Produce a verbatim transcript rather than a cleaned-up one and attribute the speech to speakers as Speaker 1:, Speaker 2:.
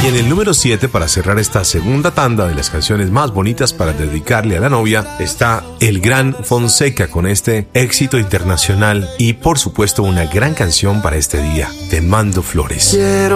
Speaker 1: en el número siete, para cerrar esta segunda tanda de las canciones más bonitas para dedicarle a la novia, está el gran Fonseca con este éxito internacional y por supuesto una gran canción para este día, Te mando flores.
Speaker 2: Quiero